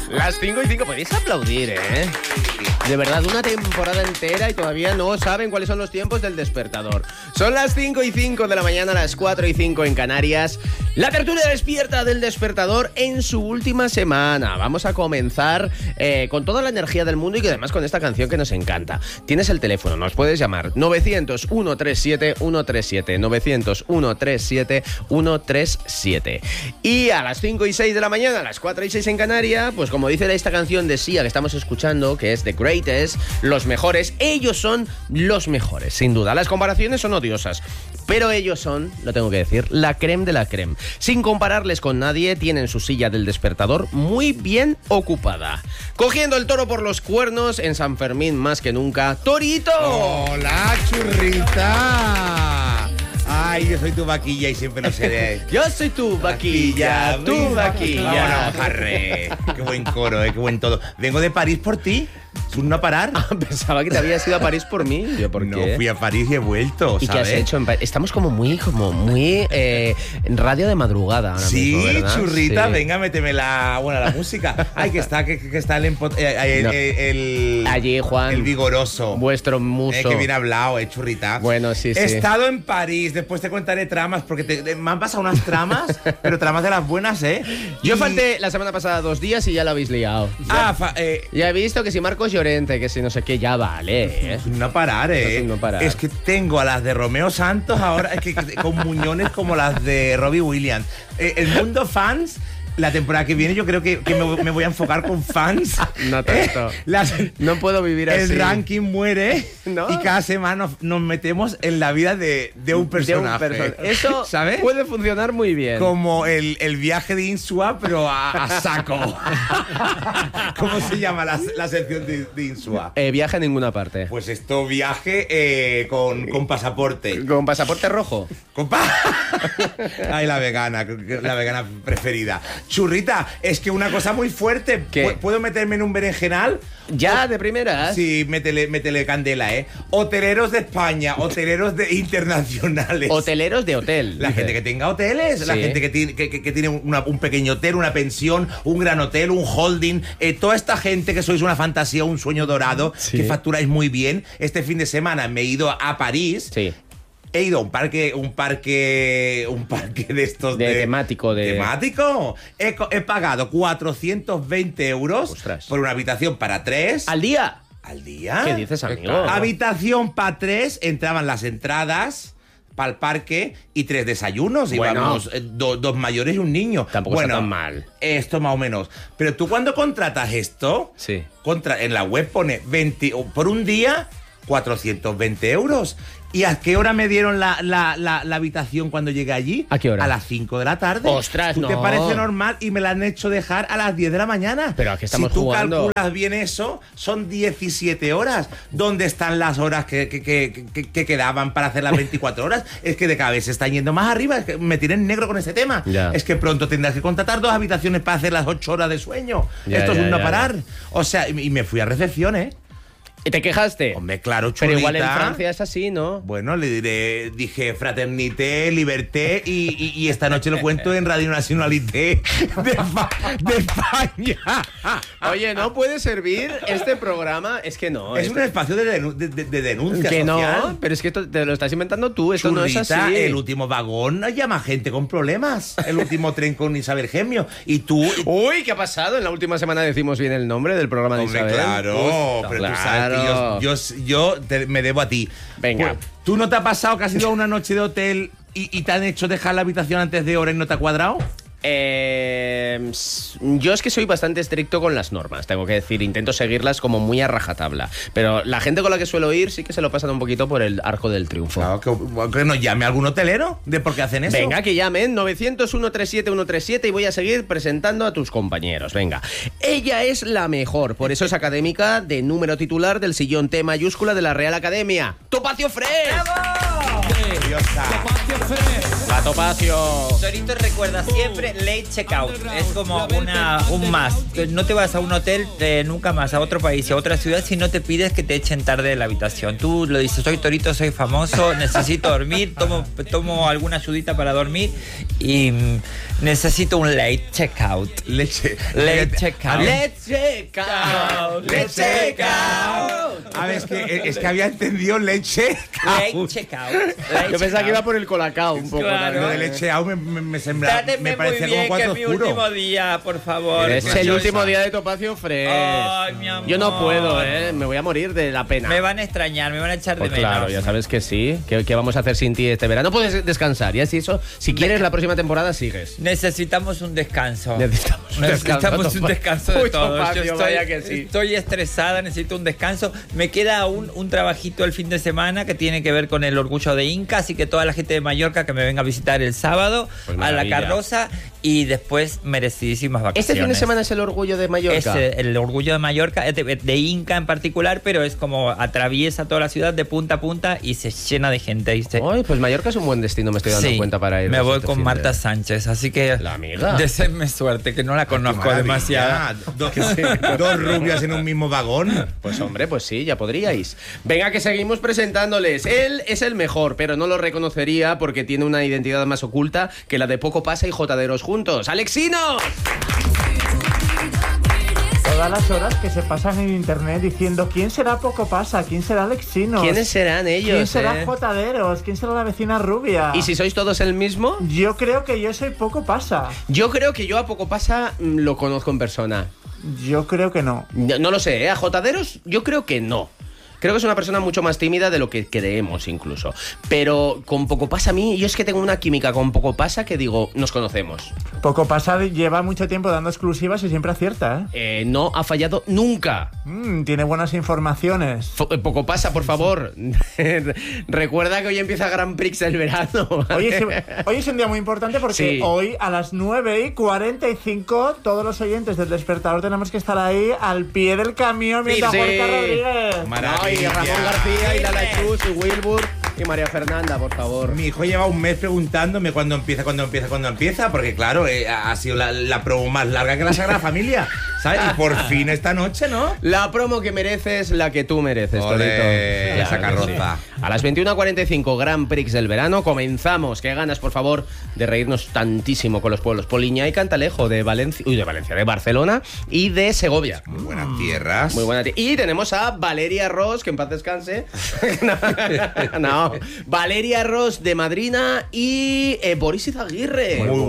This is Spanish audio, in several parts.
Las 5:05, podéis aplaudir, ¿eh? De verdad, una temporada entera y todavía no saben cuáles son los tiempos del despertador. Son las 5:05 de la mañana, las 4:05 en Canarias. La tertulia despierta del despertador en su última semana. Vamos a comenzar con toda la energía del mundo y que además con esta canción que nos encanta. Tienes el teléfono, nos puedes llamar 900-137-137, 900-137-137. Y a las 5:06 de la mañana, a las 4:06 en Canarias, pues como dice esta canción de Sia que estamos escuchando, que es The Greatest, los mejores, ellos son los mejores, sin duda. Las comparaciones son odiosas, pero ellos son, lo tengo que decir, la creme de la creme. Sin compararles con nadie, tienen su silla del despertador muy bien ocupada. Cogiendo el toro por los cuernos en San Fermín más que nunca, ¡Torito! ¡Hola, churrita! Ay, yo soy tu vaquilla y siempre no sé de... Yo soy tu vaquilla, tu vaquilla. Vámonos, arre. Qué buen coro, qué buen todo. Vengo de París por ti. ¿Sun no parar? Pensaba que te habías ido a París por mí. ¿Yo por qué? No, fui a París y he vuelto, ¿Y ¿sabes? qué has hecho en París? Estamos como muy en radio de madrugada ahora sí, mismo, ¿verdad? churrita, Sí. venga, méteme la música. Ay, que está el Allí, Juan. el vigoroso. Vuestro muso. Que bien hablado, churrita. Bueno, sí, sí. He estado en París, después te contaré tramas, porque me han pasado unas tramas, pero tramas de las buenas, ¿eh? Yo falté la semana pasada 2 días y ya lo habéis liado. Ya he visto que si Marcos Llorente, que si no sé qué, ya vale, ¿eh? No parar, ¿eh? No parar. Es que tengo a las de Romeo Santos ahora, es que con muñones como las de Robbie Williams. El mundo fans, la temporada que viene yo creo que me voy a enfocar con fans. No tanto. No puedo vivir así. El ranking muere, ¿no? Y cada semana nos metemos en la vida de un personaje. Eso, ¿sabes? Puede funcionar muy bien. Como el viaje de Insua, pero a saco. ¿Cómo se llama la sección de Insua? Viaje a ninguna parte. Pues esto, viaje con pasaporte. ¿Con pasaporte rojo? Ay, la vegana preferida. Churrita, es que una cosa muy fuerte. ¿Qué? ¿Puedo meterme en un berenjenal? ¿Ya, de primeras? Sí, métele candela, ¿eh? Hoteleros de España, hoteleros internacionales. Hoteleros de hotel. La gente que tenga hoteles, la Sí. gente que tiene un pequeño hotel, una pensión, un gran hotel, un holding. Toda esta gente que sois una fantasía, un sueño dorado, Sí. que facturáis muy bien. Este fin de semana me he ido a París. Sí. He ido a un parque de estos temático. ¿Temático? He pagado 420 euros. Ostras. Por una habitación para 3. ¿Al día? ¿Al día? ¿Qué dices, amigo? Claro. Habitación para 3, entraban las entradas para el parque y 3 desayunos. Bueno. Íbamos 2 mayores y un niño. Tampoco está tan mal. Esto más o menos. Pero tú cuando contratas esto, Sí. en la web pone por un día 420 euros. ¿Y a qué hora me dieron la habitación cuando llegué allí? ¿A qué hora? A las 5 de la tarde. ¡Ostras, ¿Tú no! te parece normal? Y me la han hecho dejar a las 10 de la mañana. ¿Pero a qué estamos si tú jugando? calculas bien eso, son 17 horas. ¿Dónde están las horas que quedaban para hacer las 24 horas? Es que de cada vez se están yendo más arriba. Es que me tienen negro con ese tema. Ya. Es que pronto tendrás que contratar 2 habitaciones para hacer las 8 horas de sueño. Esto es un no parar. O sea, y me fui a recepción, ¿eh? ¿Y te quejaste? Hombre, claro, chulita. Pero igual en Francia es así, ¿no? Bueno, dije fraternité, liberté y esta noche lo cuento en Radio Nacionalité de España. Oye, ¿no puede servir este programa? Es que no. Es un espacio de denuncia que social. no, pero es que esto te lo estás inventando tú, esto no es Churrita, así. el último vagón llama gente con problemas. El último tren con Isabel Gemio. Y tú... Uy, ¿qué ha pasado? En la última semana decimos bien el nombre del programa de Hombre, Isabel. claro, pero tú sabes que me debo a ti. Venga. Pues, ¿tú no te ha pasado que has ido a una noche de hotel y te han hecho dejar la habitación antes de hora y no te ha cuadrado? Yo es que soy bastante estricto con las normas, tengo que decir, intento seguirlas como muy a rajatabla. Pero la gente con la que suelo ir sí que se lo pasan un poquito por el arco del triunfo. Claro, que nos llame algún hotelero de por qué hacen eso. Venga, que llamen 900-137-137 y voy a seguir presentando a tus compañeros. Venga, ella es la mejor, por eso es académica de número titular del sillón T mayúscula de la Real Academia. ¡Topacio Fresh! Diosa. La Topacio. Torito recuerda siempre late checkout. Es como un must. No te vas a un hotel nunca más, a otro país, a otra ciudad, si no te pides que te echen tarde de la habitación. Tú lo dices, soy Torito, soy famoso, necesito dormir, tomo alguna ayudita para dormir y necesito un late checkout. Late checkout. A ver, es que había entendido leche. Late checkout. Yo pensaba que iba por el colacao un poco. Claro. Lo de leche out me sembraba. Tráteme Me parecía muy bien, como que cuarto es mi oscuro. último día, por favor. Es el último día de Topacio Fresh. Ay, mi amor. Yo no puedo, me voy a morir de la pena. Me van a extrañar, me van a echar Pues de menos. claro, ya sabes que sí. ¿Qué vamos a hacer sin ti este verano? Puedes descansar. Y así eso, si quieres la próxima temporada, sigues. Necesitamos un descanso. Necesitamos un descanso de Uy, todos. Topacio, Yo vaya que sí. estoy estresada, necesito un descanso. Me queda un trabajito el fin de semana que tiene que ver con el orgullo de Inca, así que toda la gente de Mallorca que me venga a visitar el sábado Pues a la maravilla. carroza y después merecidísimas vacaciones. Este fin de semana es el orgullo de Mallorca. Es el orgullo de Mallorca, de Inca en particular, pero es como atraviesa toda la ciudad de punta a punta y se llena de gente. Ay, pues Mallorca es un buen destino, me estoy dando cuenta para ir. Me voy este con fin de- Marta Sánchez, así que La amiga. deseenme suerte, que no la conozco Maravilla. demasiado. Dos rubias en un mismo vagón. Pues hombre, pues sí, ya podríais. Venga, que seguimos presentándoles. Él es el mejor, pero no lo reconocería porque tiene una identidad más oculta que la de Poco Pasa y Jotaderos juntos. ¡Alexinos! Todas las horas que se pasan en internet diciendo ¿quién será Poco Pasa? ¿Quién será Alexinos? ¿Quiénes serán ellos? ¿Quién será Jotaderos? ¿Quién será la vecina rubia? ¿Y si sois todos el mismo? Yo creo que yo soy Poco Pasa. Yo creo que yo a Poco Pasa lo conozco en persona. Yo creo que no. No lo sé, ¿eh? A Jotaderos yo creo que no. Creo que es una persona mucho más tímida de lo que creemos incluso. Pero con Poco Pasa a mí, yo es que tengo una química con Poco Pasa que digo, nos conocemos. Poco Pasa lleva mucho tiempo dando exclusivas y siempre acierta, No ha fallado nunca. Tiene buenas informaciones. Poco Pasa, por favor. Recuerda que hoy empieza Grand Prix del verano. ¿vale? Hoy es un día muy importante porque Sí. hoy a las 9:45 todos los oyentes del Despertador tenemos que estar ahí al pie del camión mientras Sí. Gorka Rodríguez. No, y Ramón García, y Lala Chus, y Wilbur, y María Fernanda, por favor. Mi hijo lleva un mes preguntándome cuándo empieza, porque claro, ha sido la promo más larga que la Sagrada Familia, ¿sabes? Y por fin esta noche, ¿no? La promo que mereces, la que tú mereces, Ole, Torito. esa que carroza. sí. A las 21:45, Grand Prix del verano, comenzamos. Qué ganas, por favor, de reírnos tantísimo con los pueblos. Poliña y Cantalejo de Valencia, de Barcelona y de Segovia. Muy buenas tierras. Muy buena. Y tenemos a Valeria Ross, que en paz descanse. no. Valeria Ross de Madrina y Boris Izaguirre. Muy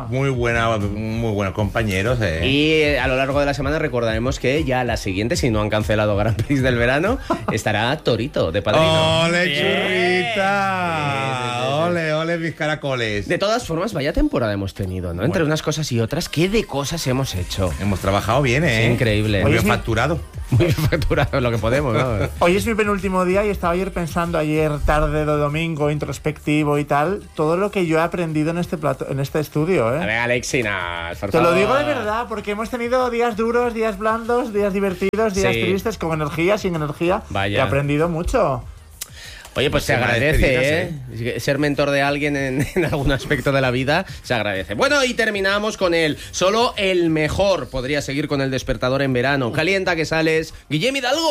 buenos compañeros. Y a lo largo de la semana recordaremos que ya la siguiente, si no han cancelado Grand Prix del verano, estará Torito de padrino. ¡Ole, Bien. churrita! Sí. ¡Ole, mis caracoles! De todas formas, vaya temporada hemos tenido, ¿no? Entre unas cosas y otras, ¿qué de cosas hemos hecho? Hemos trabajado bien, ¿eh? Sí, increíble. Muy Oye, bien sí. facturado. Muy facturado lo que podemos, ¿no? Hoy es mi penúltimo día y estaba ayer tarde de domingo, introspectivo y tal, todo lo que yo he aprendido en este estudio, A ver, Alexinas, por Te lo favor. digo de verdad, porque hemos tenido días duros, días blandos, días divertidos, días Sí. tristes, con energía, sin energía. Vaya. He aprendido mucho. Oye, pues se Semana de agradece, despedidas, ¿eh? Ser mentor de alguien en algún aspecto de la vida se agradece. Bueno, y terminamos con él. Solo el mejor podría seguir con el despertador en verano. Calienta que sales. Guillem Hidalgo.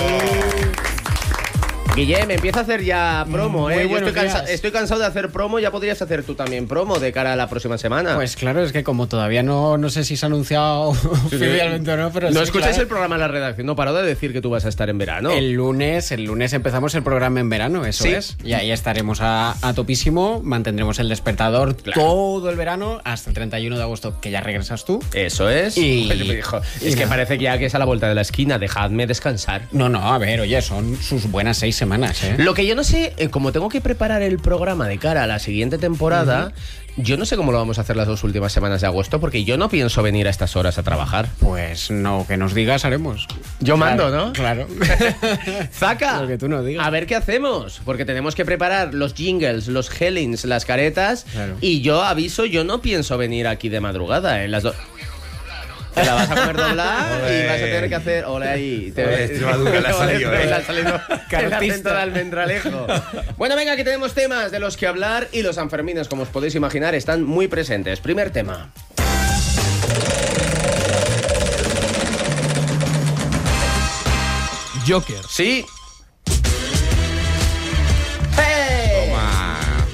Guillem, empieza a hacer ya promo, Muy ¿eh? Yo buenos días. estoy cansado de hacer promo, ya podrías hacer tú también promo de cara a la próxima semana. Pues claro, es que como todavía no sé si se ha anunciado oficialmente o no, pero ¿No sí, escucháis claro. el programa en la redacción? No paro de decir que tú vas a estar en verano. El lunes empezamos el programa en verano, eso Sí. es. Y ahí estaremos a topísimo, mantendremos el despertador Claro. todo el verano hasta el 31 de agosto, que ya regresas tú. Eso es. Y- Pues me dijo, y es que nada. parece que ya que es a la vuelta de la esquina, dejadme descansar. No, a ver, oye, son sus buenas 6 semanas, ¿eh? Lo que yo no sé, como tengo que preparar el programa de cara a la siguiente temporada, yo no sé cómo lo vamos a hacer las 2 últimas semanas de agosto, porque yo no pienso venir a estas horas a trabajar. Pues no, que nos digas, haremos. Yo mando, Claro, ¿no? Claro. ¡Zaca! Lo que tú no digas. A ver qué hacemos, porque tenemos que preparar los jingles, los hellings, las caretas, Claro. y yo aviso, yo no pienso venir aquí de madrugada, en las Te la vas a comer doblada y vas a tener que hacer... Hola ahí. Extremadura le ha salido, Le ha salido el acento de Almendralejo. Bueno, venga, que tenemos temas de los que hablar y los Sanfermines, como os podéis imaginar, están muy presentes. Primer tema. Joker. Sí. ¡Hey! Toma.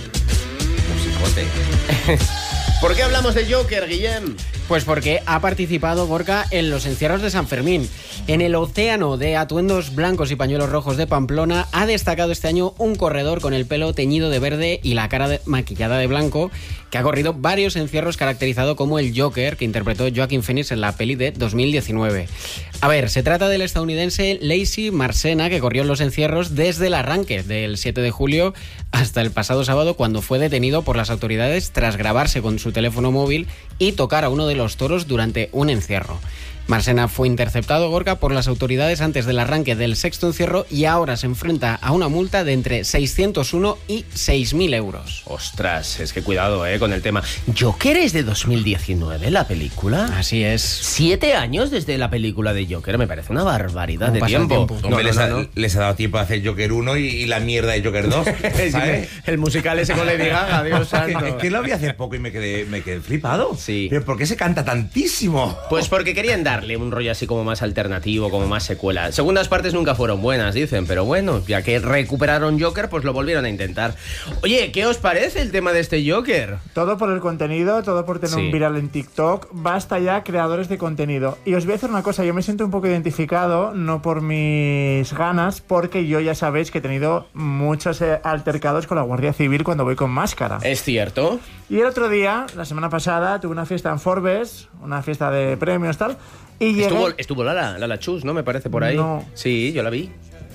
Musicote. ¿Por qué hablamos de Joker, Guillem? Pues porque ha participado Gorka en los encierros de San Fermín. En el océano de atuendos blancos y pañuelos rojos de Pamplona ha destacado este año un corredor con el pelo teñido de verde y la cara maquillada de blanco, que ha corrido varios encierros caracterizado como el Joker, que interpretó Joaquin Phoenix en la peli de 2019. A ver, se trata del estadounidense Lacey Marsena, que corrió en los encierros desde el arranque del 7 de julio hasta el pasado sábado, cuando fue detenido por las autoridades tras grabarse con su teléfono móvil y tocar a uno de los toros durante un encierro. Marsena fue interceptado, Gorka, por las autoridades antes del arranque del sexto encierro y ahora se enfrenta a una multa de entre 601 y 6.000 euros. Ostras, es que cuidado, con el tema. ¿Joker es de 2019, la película? Así es. 7 años desde la película de Joker, me parece una barbaridad de pasa el tiempo. tiempo. Hombre, les ha dado tiempo a hacer Joker 1 y la mierda de Joker 2, ¿sabes? El musical ese con Lady Gaga, Dios santo. Es que lo vi hace poco y me quedé flipado. Sí. ¿Pero por qué se canta tantísimo? Pues porque querían darle un rollo así como más alternativo, como más secuela. Segundas partes nunca fueron buenas, dicen, pero bueno, ya que recuperaron Joker, pues lo volvieron a intentar. Oye, ¿qué os parece el tema de este Joker? Todo por el contenido, todo por tener Sí. un viral en TikTok. Basta ya, creadores de contenido. Y os voy a decir una cosa, yo me siento un poco identificado, no por mis ganas, porque yo ya sabéis que he tenido muchos altercados con la Guardia Civil cuando voy con máscara. ¿Es cierto? Y el otro día, la semana pasada, tuve una fiesta en Forbes, una fiesta de premios, tal, y llegué... Estuvo Lala Chus, ¿no? Me parece por ahí. No. Sí, yo la vi.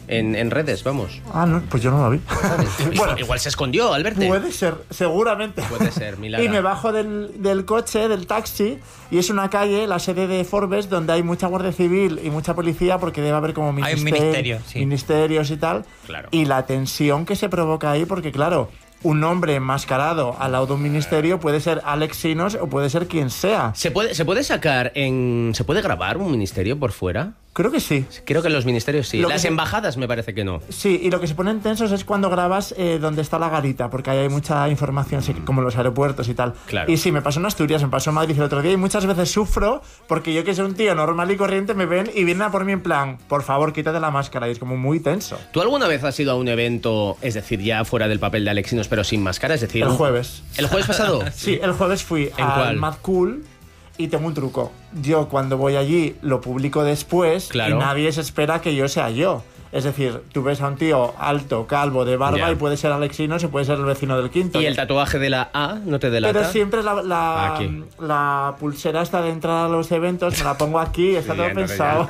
En redes, vamos. Ah, no, pues yo no la vi. Bueno, Igual se escondió al verte. puede ser, seguramente. Puede ser, Milana. Y me bajo del coche, del taxi, y es una calle, la sede de Forbes, donde hay mucha Guardia Civil y mucha policía, porque debe haber como Hay un ministerio, sí. ministerios y tal. Claro. Y la tensión que se provoca ahí, porque claro, un hombre enmascarado al lado de un ministerio puede ser Alex Sinos o puede ser quien sea. ¿Se puede sacar ¿Se puede grabar un ministerio por fuera? Creo que sí. Creo que en los ministerios sí. Lo que Las se- embajadas me parece que no. Sí, y lo que se ponen tensos es cuando grabas donde está la garita, porque ahí hay mucha información, sí, como en los aeropuertos y tal. Claro. Y sí, me pasó en Asturias, me pasó en Madrid el otro día, y muchas veces sufro porque yo, que soy un tío normal y corriente, me ven y vienen a por mí en plan, por favor, quítate la máscara, y es como muy tenso. ¿Tú alguna vez has ido a un evento, es decir, ya fuera del papel de Alexinos, pero sin máscara? Es decir, El jueves. ¿El jueves pasado? Sí, el jueves fui ¿En al cuál? Mad Cool. Y tengo un truco. Yo cuando voy allí lo publico después, Claro. y nadie se espera que yo sea yo. Es decir, tú ves a un tío alto, calvo, de barba, Ya. y puede ser Alexinos o puede ser el vecino del quinto. ¿Y el tatuaje de la A no te delata? Pero siempre la Aquí. pulsera está de entrada a los eventos, me la pongo aquí, está todo pensado.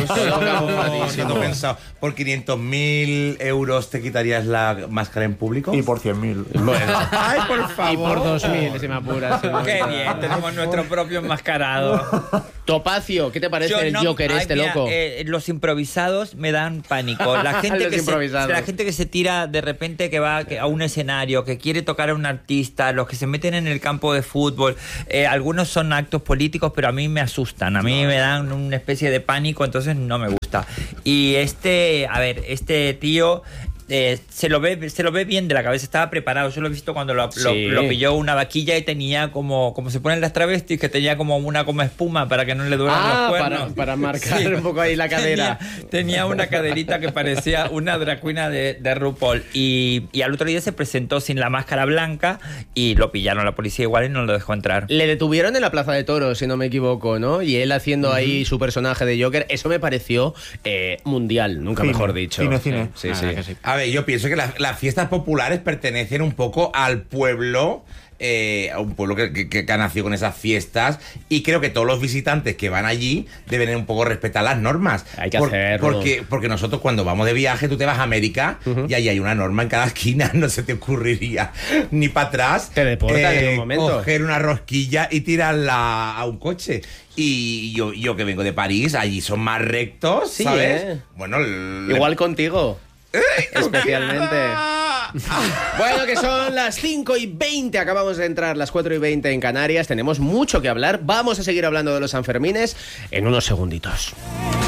Todo pensado. ¿Por 500.000 euros te quitarías la máscara en público? Y por 100.000. Bueno. ¡Ay, por favor! Y por 2.000, si me apuras. Qué bien, tenemos nuestro propio enmascarado. Topacio, ¿qué te parece Yo el no- Joker ay, este, mira, loco? Los improvisados me dan pánico. La gente, Los improvisados. la gente que se tira de repente que va a un escenario, que quiere tocar a un artista, los que se meten en el campo de fútbol, algunos son actos políticos, pero a mí me asustan, a mí me dan una especie de pánico, entonces no me gusta. Y este tío... se lo ve bien de la cabeza, estaba preparado. Yo lo he visto cuando lo pilló una vaquilla y tenía como se ponen las travestis, que tenía como espuma para que no le duran los cuernos. Para marcar un poco ahí la cadera. Tenía una caderita que parecía una drag queen de RuPaul. Y al otro día se presentó sin la máscara blanca y lo pillaron la policía igual y no lo dejó entrar. Le detuvieron en la Plaza de Toros, si no me equivoco, ¿no? Y él haciendo ahí su personaje de Joker. Eso me pareció mundial, nunca Cine, mejor dicho. cine. Sí, La sí. verdad que sí. A ver, yo pienso que las fiestas populares pertenecen un poco al pueblo, a un pueblo que ha nacido con esas fiestas, y creo que todos los visitantes que van allí deben un poco respetar las normas. Hay que hacerlo. Porque nosotros cuando vamos de viaje, tú te vas a América y ahí hay una norma en cada esquina, no se te ocurriría ni para atrás Te deportan en un momento. coger una rosquilla y tirarla a un coche. Y yo que vengo de París, allí son más rectos, Sí, ¿sabes? ¿eh? Bueno, Igual contigo. Especialmente. Bueno, que son las 5:20, acabamos de entrar, las 4:20 en Canarias. Tenemos mucho que hablar. Vamos a seguir hablando de los Sanfermines en unos segunditos.